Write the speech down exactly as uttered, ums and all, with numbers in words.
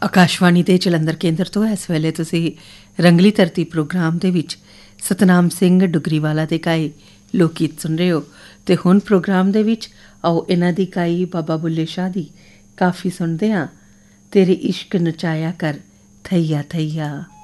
ਆਕਾਸ਼ਵਾਣੀ ਦੇ ਜਲੰਧਰ ਕੇਂਦਰ ਤੋਂ ਇਸ ਵੇਲੇ ਤੁਸੀਂ ਰੰਗਲੀ ਧਰਤੀ ਪ੍ਰੋਗਰਾਮ ਦੇ ਵਿੱਚ ਸਤਨਾਮ ਸਿੰਘ ਡੁਗਰੀਵਾਲਾ ਦੇ ਗਾਏ ਲੋਕ ਗੀਤ ਸੁਣ ਰਹੇ ਹੋ। ਅਤੇ ਹੁਣ ਪ੍ਰੋਗਰਾਮ ਦੇ ਵਿੱਚ ਆਓ ਇਹਨਾਂ ਦੀ ਗਾਈ ਬਾਬਾ ਬੁੱਲੇ ਸ਼ਾਹ ਦੀ ਕਾਫੀ ਸੁਣਦੇ ਹਾਂ। ਤੇਰੇ ਇਸ਼ਕ ਨਚਾਇਆ ਕਰ ਥਈਆ ਥਈਆ।